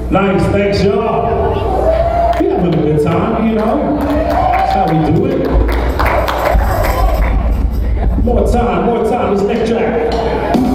Nice, thanks y'all. We having a good time, you know. That's how we do it. More time, this next track.